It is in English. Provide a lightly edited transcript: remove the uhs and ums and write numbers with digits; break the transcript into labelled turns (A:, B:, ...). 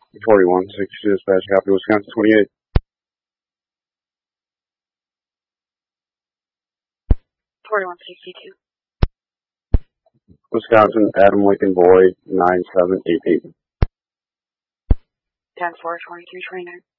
A: 4162 dispatch, copy, Wisconsin 28.
B: 4162.
A: Wisconsin, Adam Lincoln Boy, 9788.
B: 10-4, 2329.